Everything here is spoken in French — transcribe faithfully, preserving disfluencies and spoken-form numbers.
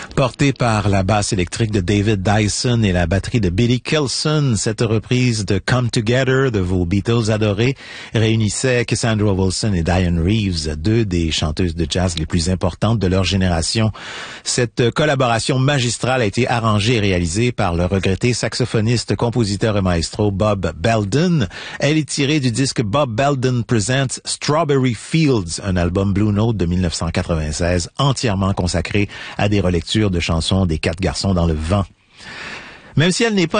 Portée par la basse électrique de David Dyson et la batterie de Billy Kilson, cette reprise de Come Together de vos Beatles adorés réunissait Cassandra Wilson et Diane Reeves, deux des chanteuses de jazz les plus importantes de leur génération. Cette collaboration magistrale a été arrangée et réalisée par le regretté saxophoniste, compositeur et maestro Bob Belden. Elle est tirée du disque Bob Belden Presents Strawberry Fields, un album Blue Note de dix-neuf cent quatre-vingt-seize entièrement consacré à des relectures de chansons des Quatre garçons dans le vent. Même si elle n'est pas